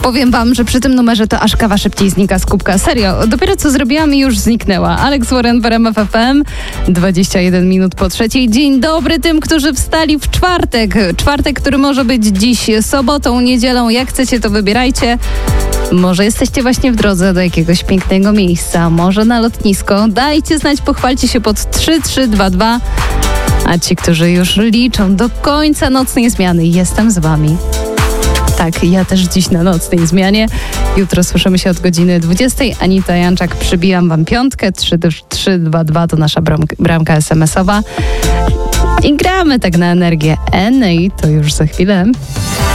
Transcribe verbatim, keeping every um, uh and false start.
Powiem wam, że przy tym numerze to aż kawa szybciej znika z kubka. Serio, dopiero co zrobiłam i już zniknęła. Alex Warren w R M F F M, dwadzieścia jeden minut po trzeciej. Dzień dobry tym, którzy wstali w czwartek. Czwartek, który może być dziś sobotą, niedzielą. Jak chcecie, to wybierajcie. Może jesteście właśnie w drodze do jakiegoś pięknego miejsca, może na lotnisko. Dajcie znać, pochwalcie się pod trzy trzy dwa dwa. A ci, którzy już liczą do końca nocnej zmiany, jestem z wami. Tak, ja też dziś na nocnej zmianie. Jutro słyszymy się od godziny dwudziestej. Anita Janczak, przybijam wam piątkę. trzy trzy dwa dwa to nasza bramka, bramka es em esowa. I gramy tak na energię. Enej, to już za chwilę.